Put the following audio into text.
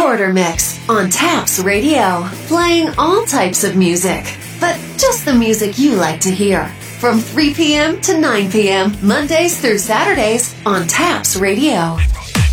Shorter Mix on Taps Radio, playing all types of music, but just the music you like to hear. From 3 p.m. to 9 p.m., Mondays through Saturdays on Taps Radio.